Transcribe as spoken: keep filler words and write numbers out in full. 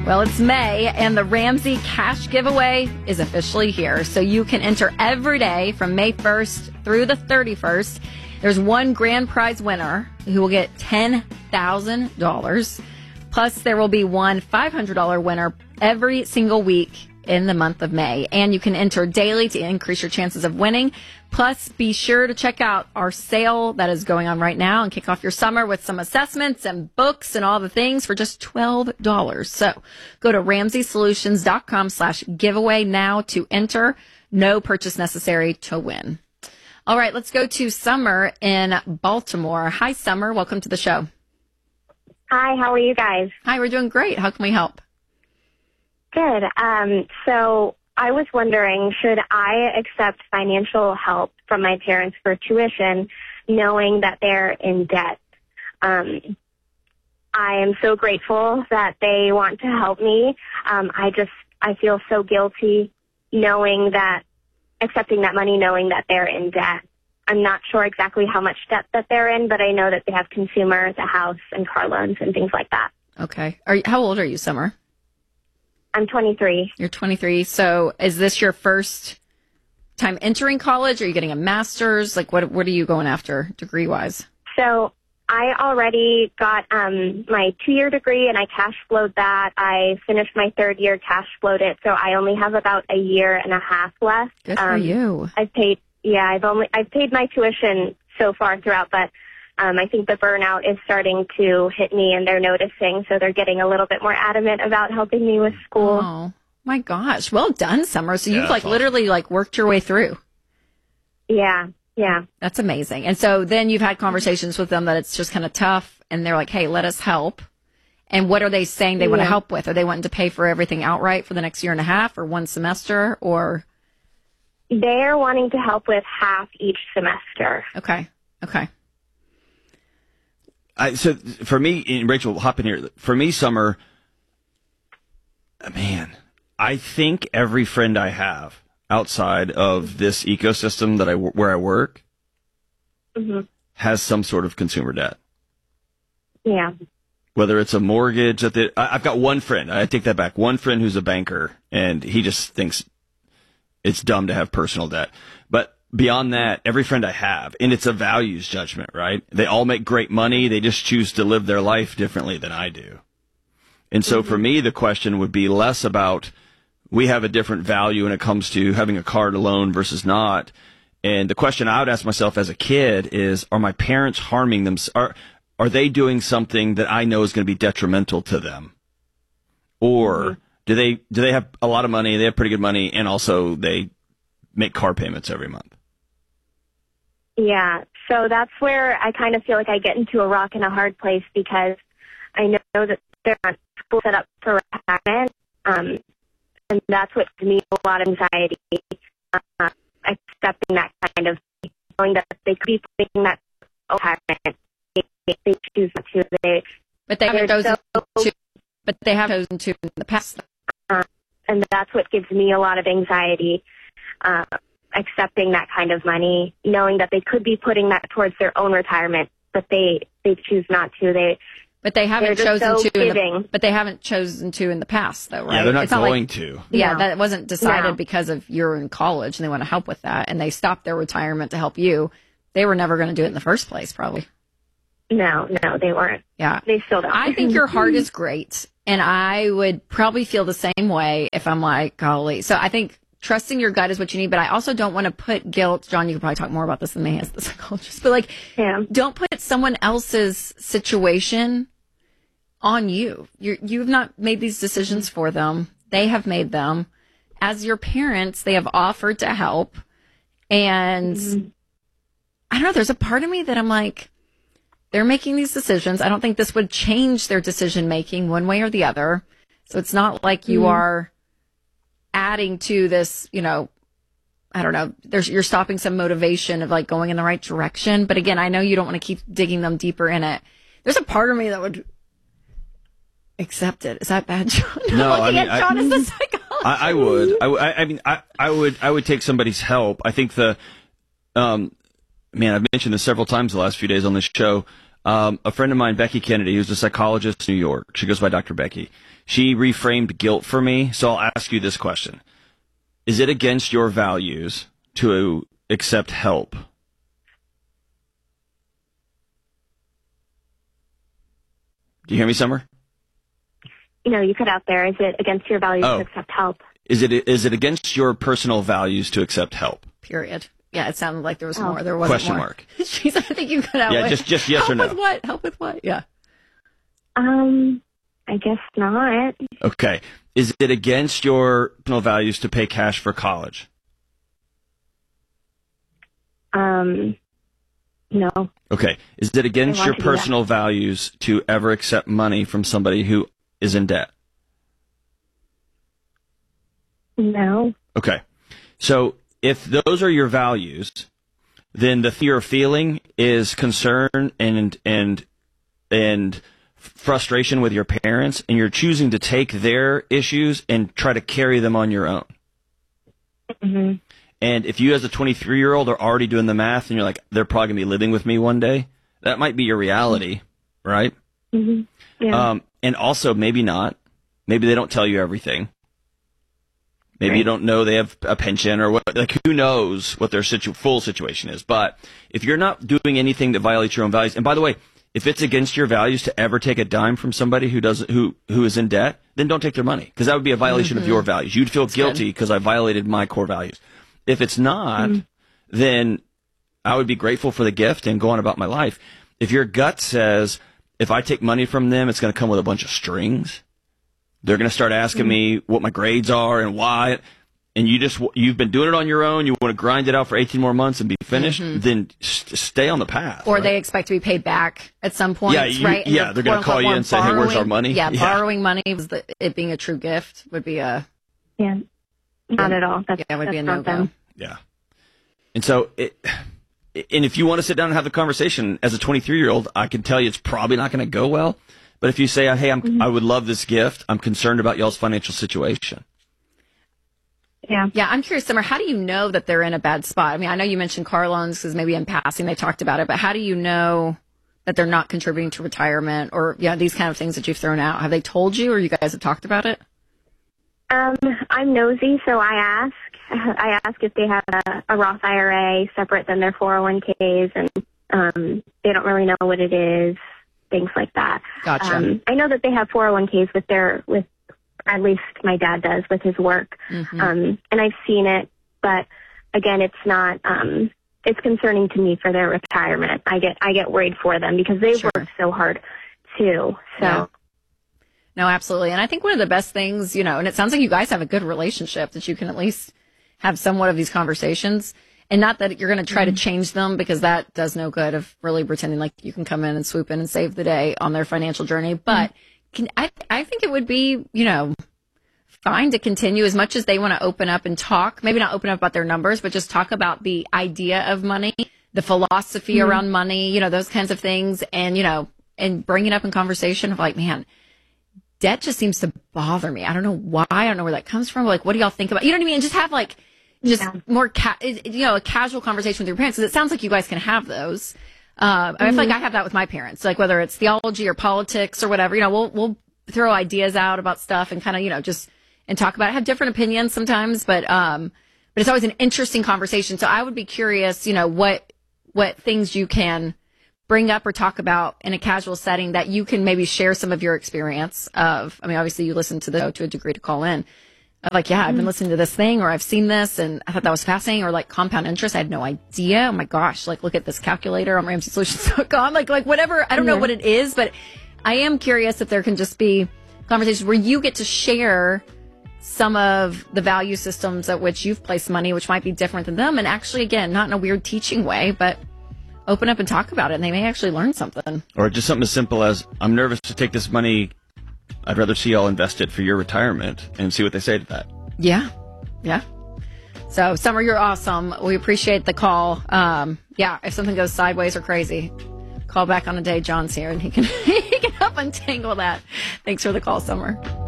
Well, it's May, and the Ramsey Cash Giveaway is officially here. So you can enter every day from May first through the thirty-first. There's one grand prize winner who will get ten thousand dollars. Plus, there will be one five hundred dollars winner every single week in the month of May. And you can enter daily to increase your chances of winning. Plus, be sure to check out our sale that is going on right now and kick off your summer with some assessments and books and all the things for just twelve dollars. So go to ramsey solutions dot com slash giveaway now to enter. No purchase necessary to win. All right, let's go to Summer in Baltimore. Hi, Summer. Welcome to the show. Hi, how are you guys? Hi, we're doing great. How can we help? Good. Um, so I was wondering, should I accept financial help from my parents for tuition, knowing that they're in debt? Um, I am so grateful that they want to help me. Um, I just, I feel so guilty knowing that, accepting that money, knowing that they're in debt. I'm not sure exactly how much debt that they're in, but I know that they have consumer, the house, and car loans and things like that. Okay. Are you, how old are you, Summer? I'm twenty-three. You're twenty-three. So is this your first time entering college? Are you getting a master's? Like, what what are you going after degree-wise? So I already got um, my two-year degree, and I cash flowed that. I finished my third year, cash flowed it, so I only have about a year and a half left. Good for um, you. I've paid, yeah, I've only I've paid my tuition so far throughout, but um, I think the burnout is starting to hit me, and they're noticing, so they're getting a little bit more adamant about helping me with school. Oh my gosh! Well done, Summer. So Yeah, you've like awesome. literally like worked your way through. Yeah, yeah. That's amazing. And so then you've had conversations with them that it's just kind of tough, and they're like, "Hey, let us help." And what are they saying they want to Yeah. help with? Are they wanting to pay for everything outright for the next year and a half, or one semester, or? They're wanting to help with half each semester. Okay. Okay. I, so for me, and Rachel, hop in here. For me, Summer, man, I think every friend I have outside of this ecosystem that I where I work hmm has some sort of consumer debt. Yeah. Whether it's a mortgage that they, I, I've got one friend. I take that back. One friend who's a banker, and he just thinks it's dumb to have personal debt. But beyond that, every friend I have, and it's a values judgment, right? They all make great money. They just choose to live their life differently than I do. And so for me, the question would be less about we have a different value when it comes to having a car to loan versus not. And the question I would ask myself as a kid is, are my parents harming them? Are, are they doing something that I know is going to be detrimental to them? Or do they, do they have a lot of money? They have pretty good money, and also they make car payments every month. Yeah, so that's where I kind of feel like I get into a rock and a hard place, because I know that they're not school set up for retirement, um, and that's what gives me a lot of anxiety, uh, accepting that kind of, knowing that they could be putting that retirement, they, they choose not to. They, But they haven't they're chosen so- to. But they have chosen to in the past. uh, and that's what gives me a lot of anxiety. Uh, accepting that kind of money, knowing that they could be putting that towards their own retirement, but they, they choose not to. They, But they haven't They're just chosen so to. In the, giving. but they haven't chosen to in the past, though, right? Yeah, they're not It's going like, to. Yeah, No. that wasn't decided No. because of you're in college and they want to help with that, and they stopped their retirement to help you. They were never going to do it in the first place, probably. no, no, they weren't. Yeah. They still don't. I think your heart is great, and I would probably feel the same way if I'm like, golly. So I think trusting your gut is what you need, but I also don't want to put guilt. John, you could probably talk more about this than me as the psychologist, but like, Yeah. don't put someone else's situation on you. You're, you've not made these decisions for them. They have made them. As your parents, they have offered to help. And Mhm. I don't know, there's a part of me that I'm like, they're making these decisions. I don't think this would change their decision making one way or the other. So it's not like you Mhm. are adding to this, you know, I don't know, there's, you're stopping some motivation of like going in the right direction. But again, I know you don't want to keep digging them deeper in it. There's a part of me that would accept it. Is that bad, John? No, I'm looking I mean, at John I- as the psychologist. I, I would. I, I, I mean, I, I would. I would take somebody's help. I think the, um, man, I've mentioned this several times the last few days on this show. Um, a friend of mine, Becky Kennedy, who's a psychologist in New York, she goes by Doctor Becky. She reframed guilt for me. So I'll ask you this question. Is it against your values to accept help? Do you hear me, Summer? You know, you cut out there. Is it against your values Oh. to accept help? Is it is it against your personal values to accept help? Period. Yeah, it sounded like there was Oh. more. There wasn't Question more. mark. Jeez, I think you cut out. Yeah, with, just just yes help or no. with what? Help with what? Yeah. Um, I guess not. Okay. Is it against your personal values to pay cash for college? Um, no. Okay. Is it against I want your to do that. personal values to ever accept money from somebody who is in debt? No. Okay. So if those are your values, then the fear of feeling is concern and and and frustration with your parents, and you're choosing to take their issues and try to carry them on your own. Mm-hmm. And if you as a twenty-three-year-old are already doing the math and you're like, they're probably going to be living with me one day, that might be your reality, right? Mm-hmm. Yeah. Um, and also, maybe not. Maybe they don't tell you everything. Maybe Right. you don't know they have a pension or what, like who knows what their situ- full situation is. But if you're not doing anything that violates your own values, and by the way, if it's against your values to ever take a dime from somebody who doesn't, who, who is in debt, then don't take their money, because that would be a violation Mm-hmm. of your values. You'd feel That's guilty because I violated my core values. If it's not, mm-hmm. then I would be grateful for the gift and go on about my life. If your gut says, if I take money from them, it's going to come with a bunch of strings. They're going to start asking mm-hmm. me what my grades are and why, and you just, you've been doing it on your own, you want to grind it out for eighteen more months and be finished, mm-hmm. then st- stay on the path. Or right? they expect to be paid back at some point, yeah, you, right? Yeah, they're going to call you and say, hey, where's our money? Yeah, yeah. borrowing money, was the, it being a true gift, would be a... Yeah, not at all. That's, yeah, it would that's be a not no-go. them. Yeah. And so, it, and if you want to sit down and have the conversation as a twenty-three-year-old, I can tell you it's probably not going to go well. But if you say, hey, I'm, mm-hmm. I would love this gift, I'm concerned about y'all's financial situation. Yeah. Yeah, I'm curious, Summer, how do you know that they're in a bad spot? I mean, I know you mentioned car loans because maybe in passing they talked about it, but how do you know that they're not contributing to retirement or, yeah, these kind of things that you've thrown out? Have they told you or you guys have talked about it? Um, I'm nosy, so I ask. I ask if they have a, a Roth I R A separate than their four oh one k's, and um, they don't really know what it is, things like that. Gotcha. Um, I know that they have four oh one k's with their, with at least my dad does with his work, mm-hmm. um, and I've seen it, but again, it's not. Um, it's concerning to me for their retirement. I get I get worried for them because they've Sure. worked so hard too. So. Yeah. No, absolutely. And I think one of the best things, you know, and it sounds like you guys have a good relationship that you can at least have somewhat of these conversations, and not that you're going to try mm-hmm. to change them, because that does no good of really pretending like you can come in and swoop in and save the day on their financial journey. But mm-hmm. can, I, I think it would be, you know, fine to continue as much as they want to open up and talk, maybe not open up about their numbers, but just talk about the idea of money, the philosophy mm-hmm. around money, you know, those kinds of things. And, you know, and bring it up in conversation of like, man, debt just seems to bother me. I don't know why. I don't know where that comes from. Like, what do y'all think about? You know what I mean? And just have like, just yeah. more, ca- you know, a casual conversation with your parents. Because it sounds like you guys can have those. Uh, mm-hmm. I feel like I have that with my parents. Like whether it's theology or politics or whatever, you know, we'll we'll throw ideas out about stuff and kind of, you know, just and talk about it. Have different opinions sometimes, but um, but it's always an interesting conversation. So I would be curious, you know, what what things you can bring up or talk about in a casual setting that you can maybe share some of your experience of. I mean, obviously you listen to the show to a degree to call in. Of like, yeah, I've been listening to this thing, or I've seen this and I thought that was fascinating, or like compound interest. I had no idea. Oh my gosh. Like, look at this calculator on ramsey solutions dot com. Like, like whatever. I don't know what it is, but I am curious if there can just be conversations where you get to share some of the value systems at which you've placed money, which might be different than them. And actually, again, not in a weird teaching way, but open up and talk about it, and they may actually learn something. Or just something as simple as, I'm nervous to take this money. I'd rather see y'all invest it for your retirement, and see what they say to that. Yeah. Yeah. So, Summer, you're awesome. We appreciate the call. Um, yeah, if something goes sideways or crazy, call back on a day. John's here, and he can, he can help untangle that. Thanks for the call, Summer.